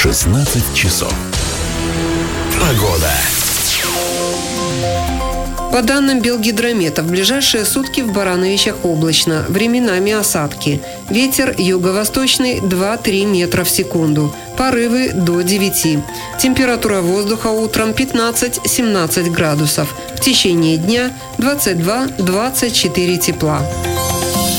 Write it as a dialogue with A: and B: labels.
A: 16 часов. Погода.
B: По данным Белгидромета, в ближайшие сутки в Барановичах облачно, временами осадки. Ветер юго-восточный 2-3 метра в секунду. Порывы до 9. Температура воздуха утром 15-17 градусов. В течение дня 22-24 тепла.